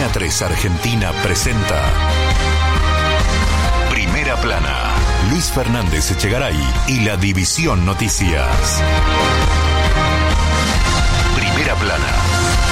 Antena 3 Argentina presenta Primera Plana. Luis Fernández Echegaray y la División Noticias.